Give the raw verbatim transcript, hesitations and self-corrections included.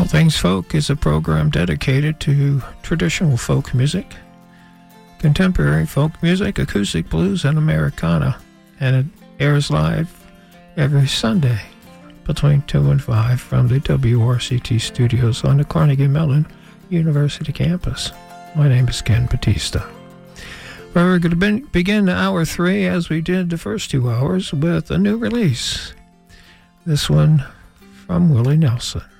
All Things Folk is a program dedicated to traditional folk music, contemporary folk music, acoustic blues, and Americana, and it airs live every Sunday between two and five from the W R C T studios on the Carnegie Mellon University campus. My name is Ken Batista. We're going to begin hour three, as we did the first two hours, with a new release. This one from Willie Nelson.